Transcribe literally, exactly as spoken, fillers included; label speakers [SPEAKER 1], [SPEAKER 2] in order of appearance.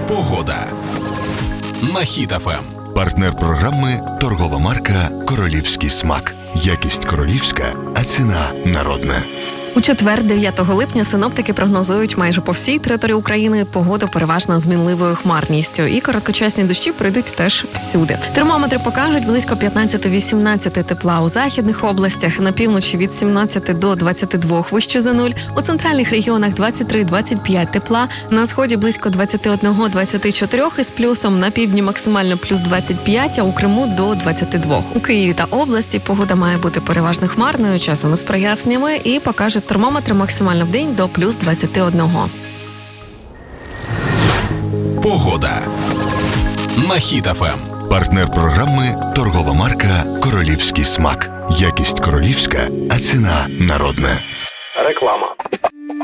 [SPEAKER 1] Погода на Хіт еф ем.
[SPEAKER 2] Партнер програми – торгова марка «Королівський смак». Якість королівська, а ціна народна.
[SPEAKER 3] У четвер, дев'ятого липня, синоптики прогнозують майже по всій території України погоду переважно змінливою хмарністю. І короткочасні дощі пройдуть теж всюди. Термометри покажуть близько п'ятнадцять-вісімнадцять тепла у західних областях, на півночі від сімнадцять до двадцяти двох вище за нуль, у центральних регіонах двадцять три - двадцять п'ять тепла, на сході близько двадцять один - двадцять чотири із плюсом, на півдні максимально плюс двадцять п'ять, а у Криму до двадцяти двох. У Києві та області погода має бути переважно хмарною, часом із проясненнями, і покаже термометри максимально в день до плюс двадцяти одного.
[SPEAKER 1] Погода на Хіт еф ем.
[SPEAKER 2] Партнер програми – торгова марка «Королівський смак». Якість королівська, а ціна народна.
[SPEAKER 4] Реклама.